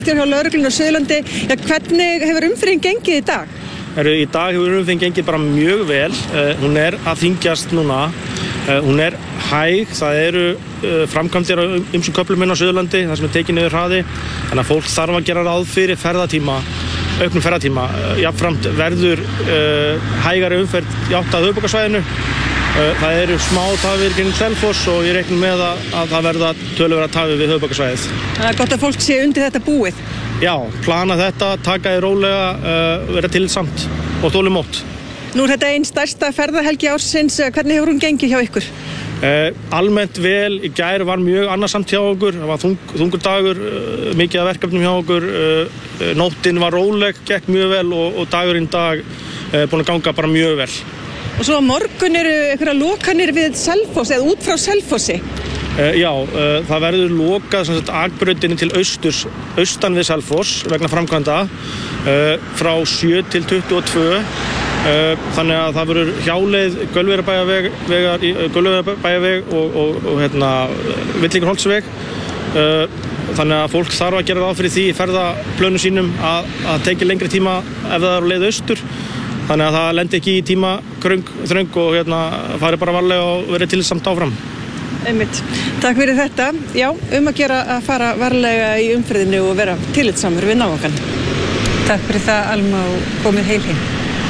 Hjá lögreglunni á Suðurlandi, hvernig hefur umferðin gengið í dag? Í dag hefur umferðin gengið bara mjög vel. Hún að þyngjast núna. Hún hæg, það eru framkvæmdir á ýmsum köflum inn á Suðurlandi, þar sem tekið niður hraði. Þannig að fólk þarf að gera ráð fyrir auknum ferðatíma. Jafnframt verður hægari umferð í átt að höfuðborgarsvæðinu. Það eru smá tafir kring Selfoss og ég reikna með að það verða töluverðar tafir við höfuðborgarsvæðið. Það er gott að fólk sé undir þetta búið. Já, plana þetta, taka því rólega, vera tillitsamt og þolinmótt. Nú þetta einn stærsta ferðahelgi ársins, hvernig hefur hún gengið hjá ykkur? Almennt vel, í gær var mjög annarsamt hjá okkur, það var þungur dagur, mikið af verkefnum hjá okkur, nóttin var róleg, gekk mjög vel og dagurinn dag búin að ganga bara mjög vel. Og svo á morgun eru einhverja lokanir við Selfoss eða út frá Selfossi? Já, það verður lokað akbrautinni til austurs, austan við Selfoss vegna framkvæmda frá 7 til 22. Þannig að það verður hjáleið Gaulverjabæjarveg og Villingaholtsveg. Þannig að fólk þarf að gera ráð fyrir því í ferðaplönum sínum að teki lengri tíma ef það er á leið austur. Þannig að það lendi ekki í tímaþröng og fari bara varlega og verið tillitsamt áfram. Einmitt. Takk fyrir þetta. Já, að gera að fara varlega í umferðinu og vera tillitsamur við náungan. Takk fyrir það, Alma, og komið heil heim.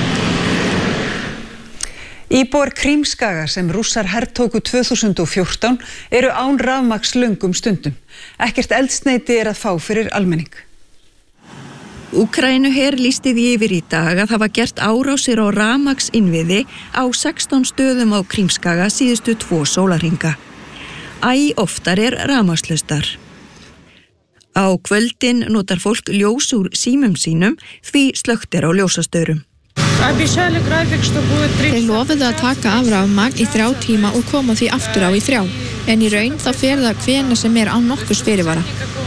Íbúar Krímskaga sem Rússar hertóku 2014 eru án rafmagns löngum stundum. Ekkert eldsneyti að fá fyrir almenning. Úkraínuher lýsti því yfir í dag að það var gert árásir á rafmagnsinnviði á 16 stöðum á Krímskaga síðustu 2 sólarhringa. Æ oftar rafmagnslausar. Á kvöldin notar fólk ljós úr símum sínum því slökkt á ljósastöðrum. Þeir lofuðu að taka af rafmagn í 3 tíma og koma því aftur á í 3. En í raun þá fer það hvenær sem án nokkurs fyrirvara.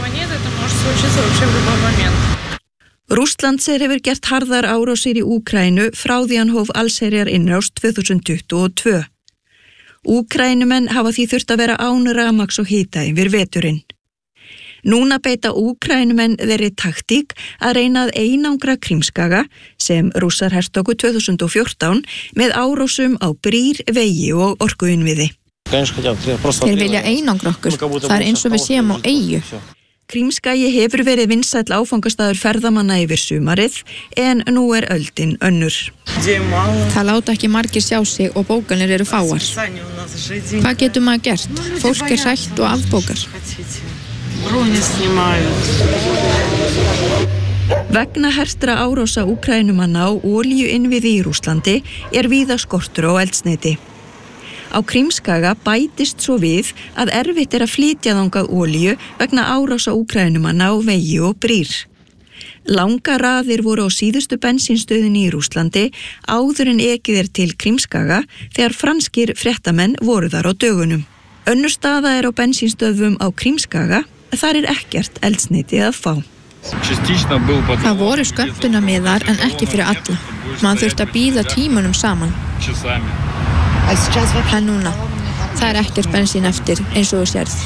Rússlands hefur gert harðar árásir í Úkraínu frá því hann hóf allsherjar innrás 2022. Úkraínumenn hafa því þurft að vera án rafmagns og hita yfir veturinn. Núna beita Úkraínumenn þeirri taktík að reyna að einangra Krímskaga sem Rússar hertóku 2014 með árásum á brýr, vegi og orkuinnviði. Þeir vilja einangra okkur, það eins og við séum á eyju. Krímskagi hefur verið vinsæll áfangastaður ferðamanna yfir sumarið en nú öldin önnur. Það láta ekki margir sjá sig og bókanir eru fáar. Hvað getur maður gert? Fólk hrætt og afbókar. Vegna hertra árása Úkraínumanna á olíuinnviði í Rússlandi víða skortur á eldsneyti. Á Krímskaga bætist svo við að erfitt að flytja þangað olíu vegna árása Úkraínumanna á vegi og brýr. Langa raðir voru á síðustu bensínstöðinni í Rússlandi áður en ekið til Krímskaga þegar franskir fréttamenn voru þar á dögunum. Önnur staða á bensínstöðvum á Krímskaga, þar ekkert eldsneyti að fá. Það voru skömmtunarmiðar en ekki fyrir alla. Man þurfti að bíða tímunum saman. En núna, það ekkert bensín eftir eins og þú sérð.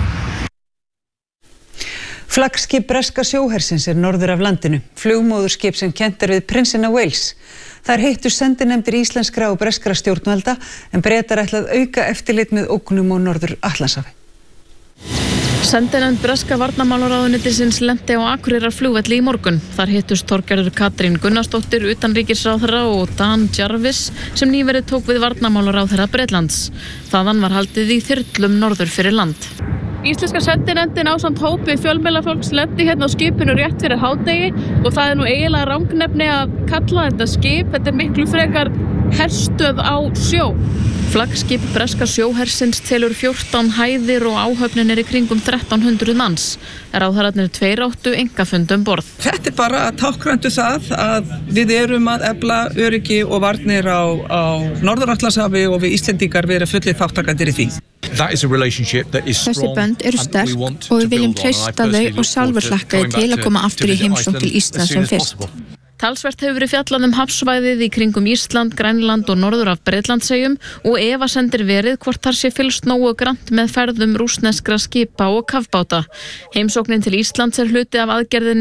Flaggskip breska sjóhersins norður af landinu. Flugmóðurskip sem kennt við prinsinn af Wales. Þar hittu sendinefndir íslenskra og breskra stjórnvalda en Bretar ætla að auka eftirlit með ógnum á Norður Atlantshafi. Sendinefnd breska varnarmálaráðuneytisins lenti á Akureyrarflugvelli í morgun. Þar hittust Þorgerður Katrín Gunnarsdóttir utanríkisráðherra og Dan Jarvis sem nýverið tók við varnarmálaráðherra Bretlands. Þaðan var haldið í þyrlum norður fyrir land. Íslenska sendinefndin ásamt hópi fjölmiðlafólks lenti hérna á skipinu rétt fyrir hádegi og það nú eiginlega rangnefni að kalla þetta skip. Þetta miklu frekar herstöð á sjó. Flaggskip breska sjóhersins telur 14 hæðir og áhöfnin í kringum 1300 manns. Ráðherrarnir 2 áttu einkafund borð. Þetta bara að táknrændu það að við erum að efla öryggi og varnir á Norður Atlantshafi og við Íslendingar vera fullir þáttakendur í því. Þessi bönd eru sterk og við viljum treysta þau og sjálfur hlakka til að koma aftur í heimsókn til Íslands sem fyrst. Talsvert hefur verið fjallað hafsvæðið í kringum Ísland, Grænland og norður af Bretlandseyjum og efasemdir verið hvort þar sé fylgst nógu grannt með ferðum rússneskra skipa og kafbáta. Heimsóknin til Íslands hluti af aðgerðinni